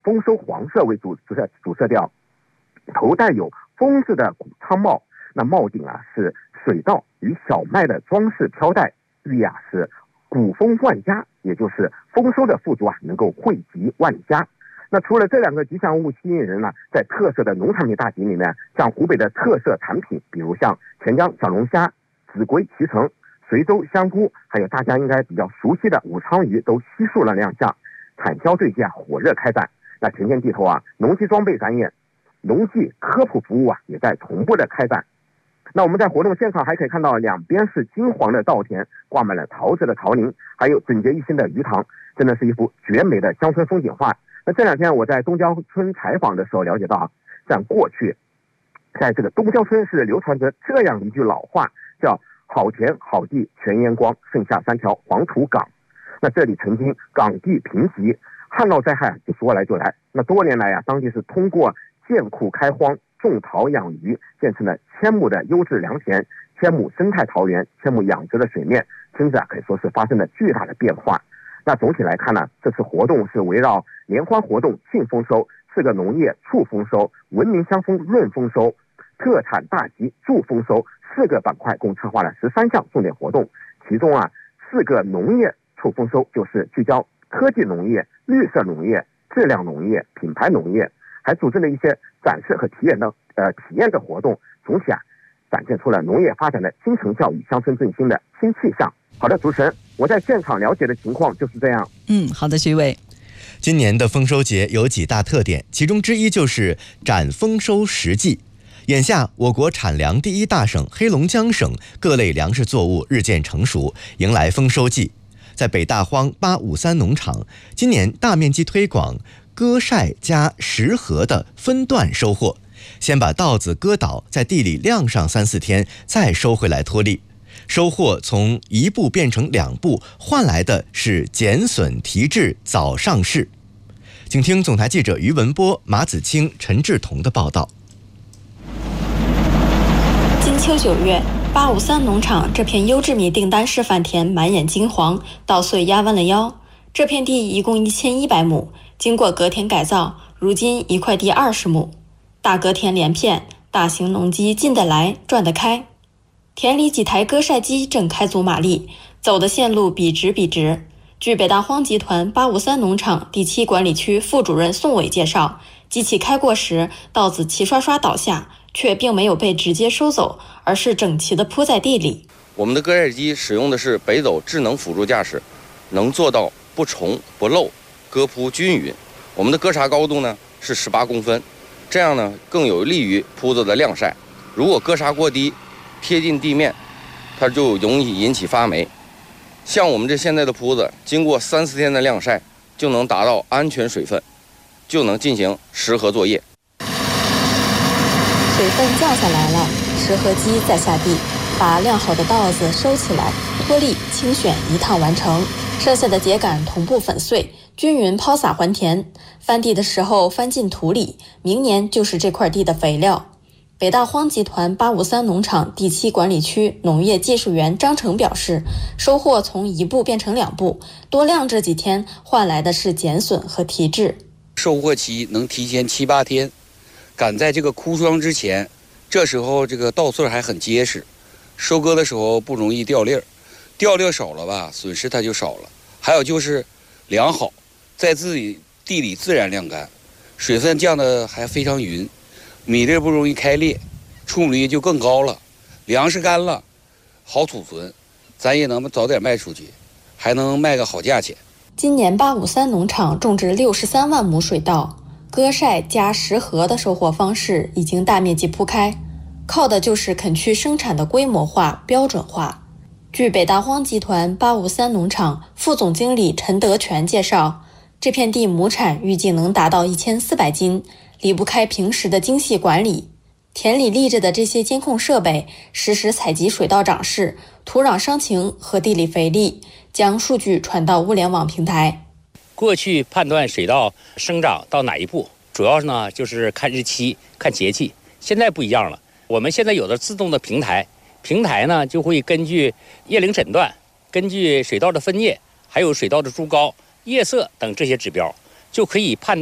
丰收黄色为主色调，头戴有风字的谷仓帽，那帽顶是水稻与小麦的装饰飘带，寓意是谷丰万家，也就是丰收的富足能够惠及万家。那除了这2个吉祥物吸引人在特色的农产品大集里面，像湖北的特色产品，比如像钱江小龙虾、秭归脐橙、随州香菇，还有大家应该比较熟悉的武昌鱼都悉数了亮相，产销对接火热开展。那田间地头农机装备展演、农技科普服务也在同步的开展。那我们在活动现场还可以看到，两边是金黄的稻田，挂满了桃子的桃林，还有整洁一新的鱼塘，真的是一幅绝美的乡村风景画。那这2天我在东郊村采访的时候了解到，像过去在这个东郊村是流传着这样一句老话，叫好田好地全烟光，剩下3条黄土岗。那这里曾经岗地贫瘠，旱涝灾害就说来就来。那多年来当地是通过建库开荒、种桃养鱼，建成了1000亩的优质良田、1000亩生态桃园、1000亩养殖的水面，甚至可以说是发生了巨大的变化。那总体来看呢，这次活动是围绕联欢活动庆丰收、4个农业促丰收、文明相丰润丰收、特产大集助丰收4个板块，共策划了13项重点活动。其中4个农业促丰收就是聚焦科技农业、绿色农业、质量农业、品牌农业，还组织了一些展示和体验的活动。总体展现出了农业发展的新城教育、乡村振兴的新气象。好的，主持人，我在现场了解的情况就是这样。 好的，徐伟。 今年的丰收节有几大特点，其中之一就是展丰收实际。眼下，我国产粮第一大省黑龙江省各类粮食作物日渐成熟，迎来丰收季。在北大荒853农场，今年大面积推广割晒加实禾的分段收获，先把稻子割倒，在地里晾上3-4天，再收回来脱粒。收获从1步变成2步，换来的是减损提质早上市。请听总台记者于文波、马子清、陈志彤的报道。 金秋9月，853农场这片优质米订单示范田满眼金黄，稻穗压弯了腰。这片地一共1100亩，经过隔田改造，如今一块地20亩。大隔田连片，大型农机进得来，转得开。田里几台割晒机正开足马力，走的线路笔直笔直。据北大荒集团853农场第7管理区副主任宋伟介绍，机器开过时，稻子齐刷刷倒下，却并没有被直接收走，而是整齐地铺在地里。 我们的割晒机使用的是北斗智能辅助驾驶，能做到不重不漏，割铺均匀。我们的割茬高度呢是18公分，这样呢更有利于铺子的晾晒。如果割茬过低，贴近地面，它就容易引起发霉。像我们这现在的铺子，经过3-4天的晾晒，就能达到安全水分，就能进行实禾作业。 水分降下来了，实禾机再下地，把晾好的稻子收起来，脱粒清选一趟完成，剩下的秸秆同步粉碎，均匀抛洒还田。翻地的时候翻进土里，明年就是这块地的肥料。北大荒集团853农场第7管理区农业技术员张成表示，收获从1步变成2步，多晾这几天换来的是减损和提质。 收获期能提前7-8天，赶在这个枯霜之前，这时候这个稻穗还很结实，收割的时候不容易掉粒儿，掉粒少了吧，损失它就少了。还有就是晾好，在自己地里自然晾干，水分降得还非常匀，米粒不容易开裂，出米率就更高了。粮食干了，好储存，咱也能早点卖出去，还能卖个好价钱。 今年853农场种植63万亩水稻，割晒加实禾的收获方式已经大面积铺开，靠的就是垦区生产的规模化、标准化。据北大荒集团853农场副总经理陈德全介绍，这片地亩产预计能达到1400斤，离不开平时的精细管理。田里立着的这些监控设备实时采集水稻长势、土壤伤情和地里肥力，将数据传到物联网平台。 过去判断水稻生长到哪一步，主要呢就是看日期、看节气。现在不一样了，我们现在有的自动的平台呢就会根据叶龄诊断，根据水稻的分叶，还有水稻的株高、叶色等这些指标，就可以判断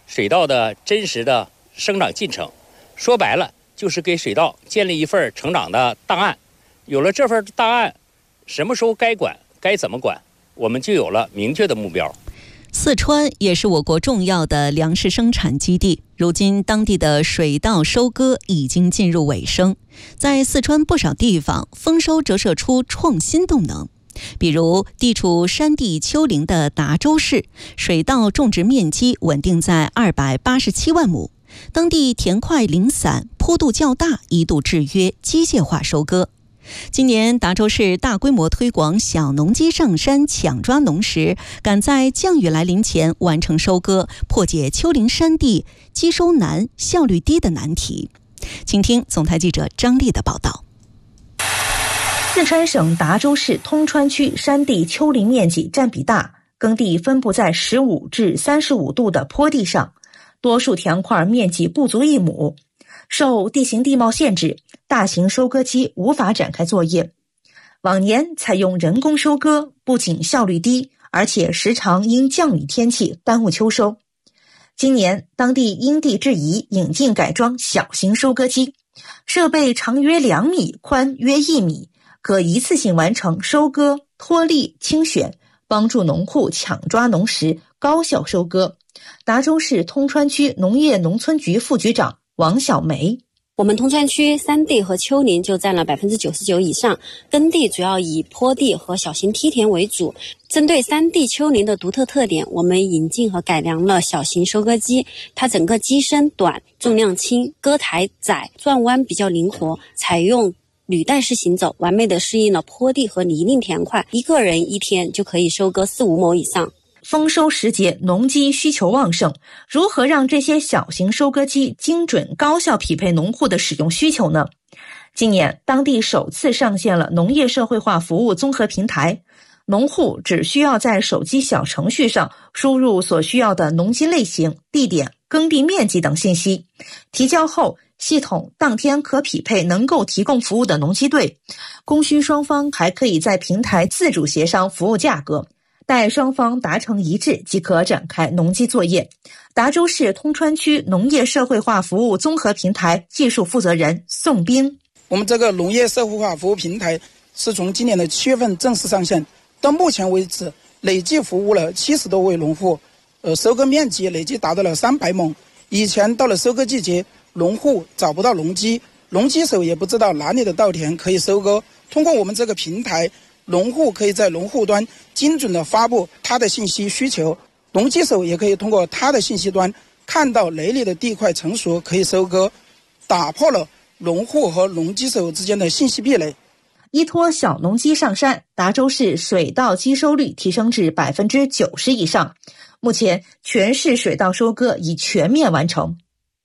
水稻的真实的生长进程。说白了，就是给水稻建立一份成长的档案。有了这份档案，什么时候该管，该怎么管，我们就有了明确的目标。 四川也是我国重要的粮食生产基地，如今当地的水稻收割已经进入尾声，在四川不少地方，丰收折射出创新动能。比如地处山地丘陵的达州市，水稻种植面积稳定在287万亩，当地田块零散，坡度较大，一度制约机械化收割。今年达州市大规模推广小农机上山抢抓农时，赶在降雨来临前完成收割，破解丘陵山地机收难、效率低的难题。请听总台记者张丽的报道。 四川省达州市通川区山地丘陵面积占比大，耕地分布在15至35度的坡地上，多数田块面积不足1亩。受地形地貌限制，大型收割机无法展开作业。往年采用人工收割，不仅效率低，而且时常因降雨天气耽误秋收。今年当地因地制宜引进改装小型收割机，设备长约2米，宽约1米，可一次性完成收割、脱粒、清选，帮助农户抢抓农时，高效收割。达州市通川区农业农村局副局长王小梅： 我们通川区山地和丘陵就占了99%以上，耕地主要以坡地和小型梯田为主。针对山地丘陵的独特特点，我们引进和改良了小型收割机，它整个机身短，重量轻，割台窄，转弯比较灵活，采用履带式行走，完美的适应了坡地和泥泞田块，一个人一天就可以收割4-5亩以上。 丰收时节，农机需求旺盛，如何让这些小型收割机精准高效匹配农户的使用需求呢？今年当地首次上线了农业社会化服务综合平台，农户只需要在手机小程序上输入所需要的农机类型、地点、耕地面积等信息，提交后系统当天可匹配能够提供服务的农机队，供需双方还可以在平台自主协商服务价格，待双方达成一致即可展开农机作业。达州市通川区农业社会化服务综合平台技术负责人宋斌： 我们这个农业社会化服务平台是从今年的7月份正式上线，到目前为止累计服务了70多位农户，收割面积累计达到了300亩。以前到了收割季节，农户找不到农机，农机手也不知道哪里的稻田可以收割。通过我们这个平台，农户可以在农户端精准的发布他的信息需求，农机手也可以通过他的信息端看到哪里的地块成熟可以收割，打破了农户和农机手之间的信息壁垒。 依托小农机上山，达州市水稻机收率提升至90%以上，目前全市水稻收割已全面完成。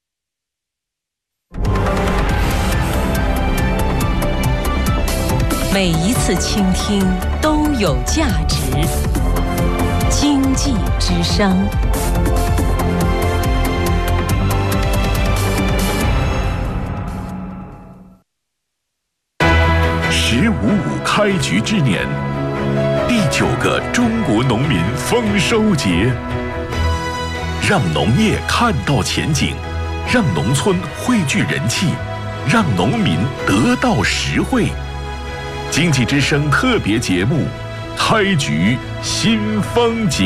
每一次倾听都有价值。经济之声。 15.5开局之年，第9个中国农民丰收节，让农业看到前景，让农村汇聚人气，让农民得到实惠。经济之声特别节目，开局新风景。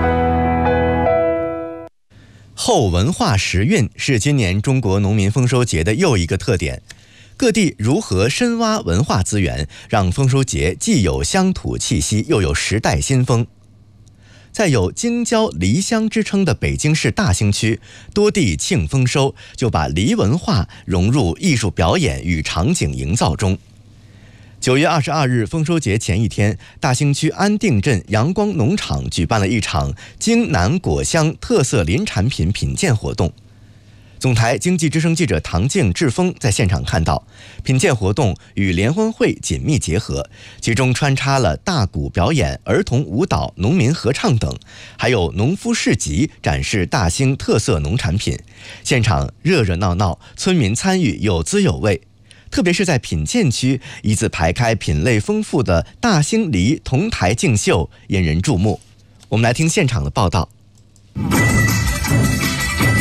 后文化时运是今年中国农民丰收节的又一个特点。各地如何深挖文化资源，让丰收节既有乡土气息，又有时代新风。在有京郊梨乡之称的北京市大兴区，多地庆丰收，就把梨文化融入艺术表演与场景营造中。9月22日丰收节前一天，大兴区安定镇阳光农场举办了一场京南果乡特色林产品品鉴活动。总台经济之声记者唐静、志峰在现场看到，品鉴活动与联欢会紧密结合，其中穿插了大鼓表演、儿童舞蹈、农民合唱等，还有农夫市集展示大兴特色农产品。现场热热闹闹，村民参与有滋有味。特别是在品鉴区，一字排开品类丰富的大兴梨同台竞秀，引人注目。我们来听现场的报道。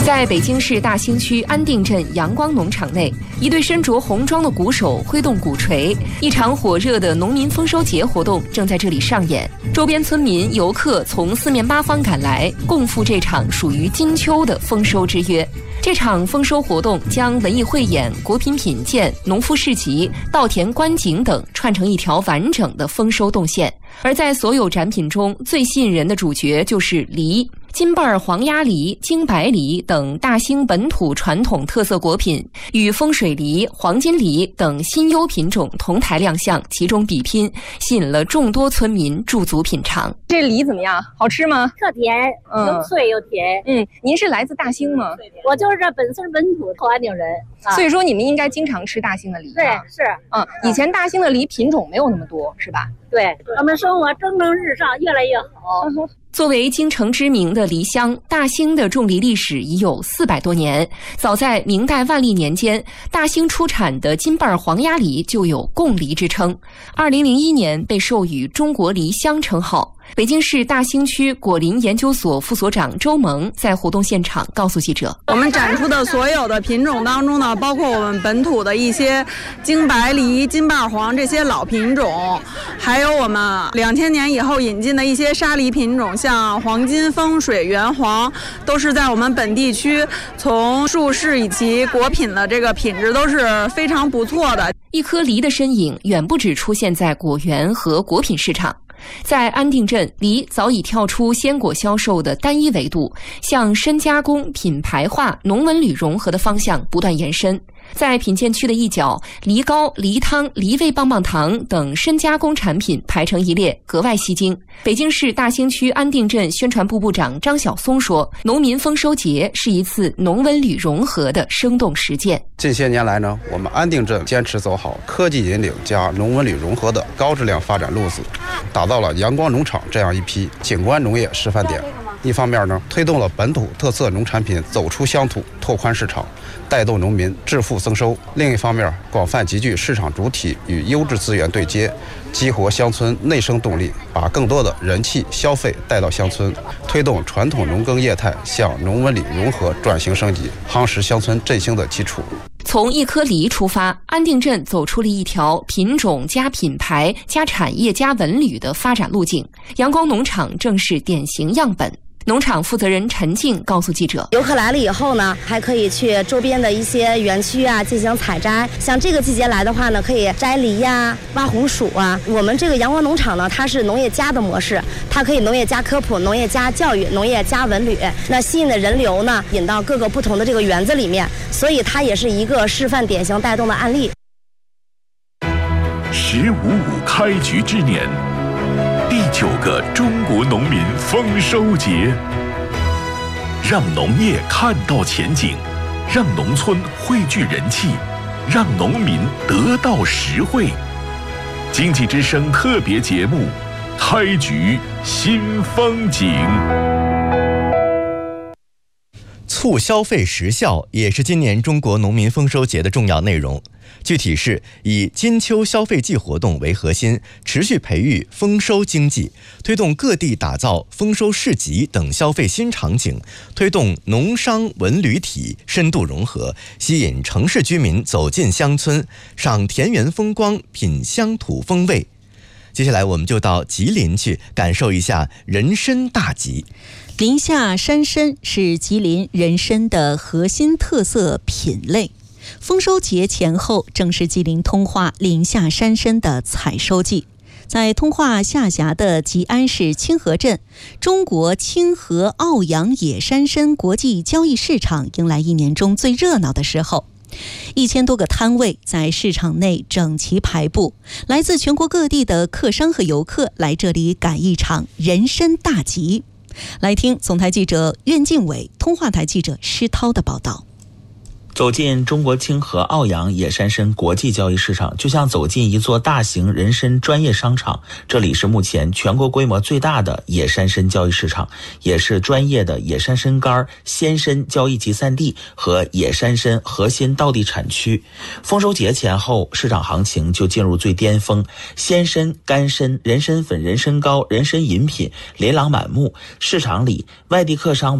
在北京市大兴区安定镇阳光农场内，一对身着红装的鼓手挥动鼓槌，一场火热的农民丰收节活动正在这里上演。周边村民、游客从四面八方赶来，共赴这场属于金秋的丰收之约。这场丰收活动将文艺汇演、果品品鉴、农夫市集、稻田观景等串成一条完整的丰收动线。而在所有展品中，最吸引人的主角就是梨。金瓣黄鸭梨、京白梨等大兴本土传统特色果品，与风水梨、黄金梨等新优品种同台亮相，其中比拼，吸引了众多村民驻足品尝。这梨怎么样？好吃吗？ 特甜，又脆又甜。 您是来自大兴吗？ 我就是这本村本土安定人， 所以说你们应该经常吃大兴的梨。 对，是。 以前大兴的梨品种没有那么多，是吧？ 对，我们生活蒸蒸日上，越来越好。 作为京城知名的梨乡，大兴的种梨历史已有400多年。早在明代万历年间，大兴出产的金瓣黄鸭梨就有贡梨之称。2001年被授予中国梨乡称号。北京市大兴区果林研究所副所长周萌在活动现场告诉记者：“ 我们展出的所有的品种当中呢，包括我们本土的一些京白梨、金瓣黄这些老品种，还有我们2000年以后引进的一些沙梨品种，像黄金、风水、圆黄，都是在我们本地区从树势以及果品的这个品质都是非常不错的。” 一颗梨的身影远不止出现在果园和果品市场。在安定镇，梨早已跳出鲜果销售的单一维度，向深加工、品牌化、农文旅融合的方向不断延伸。在品鉴区的一角，梨膏、梨汤、梨味棒棒糖等深加工产品排成一列，格外吸睛。北京市大兴区安定镇宣传部部长张晓松说：“农民丰收节是一次农文旅融合的生动实践。 近些年来呢，我们安定镇坚持走好科技引领加农文旅融合的高质量发展路子，打造了阳光农场这样一批景观农业示范点。一方面呢，推动了本土特色农产品走出乡土，拓宽市场，带动农民致富增收；另一方面，广泛集聚市场主体与优质资源对接，激活乡村内生动力，把更多的人气消费带到乡村，推动传统农耕业态向农文旅融合转型升级，夯实乡村振兴的基础。” 从一颗梨出发，安定镇走出了一条品种加品牌加产业加文旅的发展路径。阳光农场正是典型样本。农场负责人陈静告诉记者：“ 游客来了以后呢，还可以去周边的一些园区啊进行采摘。像这个季节来的话呢，可以摘梨呀、挖红薯啊。我们这个阳光农场呢，它是农业加的模式，它可以农业加科普、农业加教育、农业加文旅。那吸引的人流呢，引到各个不同的这个园子里面，所以它也是一个示范典型带动的案例。 “15.5开局之年”。第9个中国农民丰收节，让农业看到前景，让农村汇聚人气，让农民得到实惠。经济之声特别节目，开局新风景。 促消费时效也是今年中国农民丰收节的重要内容。具体是以金秋消费季活动为核心，持续培育丰收经济，推动各地打造丰收市集等消费新场景，推动农商文旅体深度融合，吸引城市居民走进乡村，赏田园风光，品乡土风味。接下来我们就到吉林去感受一下人参大集。 林下山参是吉林人参的核心特色品类。丰收节前后正是吉林通化林下山参的采收季。在通化下辖的吉安市清河镇，中国清河奥阳野山参国际交易市场迎来一年中最热闹的时候。1000多个摊位在市场内整齐排布，来自全国各地的客商和游客来这里赶一场人参大集。来听总台记者苑敬伟、通化台记者施涛的报道。 走进中国清河奥阳野山参国际交易市场，就像走进一座大型人参专业商场。这里是目前全国规模最大的野山参交易市场，也是专业的野山参干、鲜参交易集散地和野山参核心到地产区。丰收节前后，市场行情就进入最巅峰，鲜参、干参、人参粉、人参膏、人参饮品琳琅满目。市场里，外地客商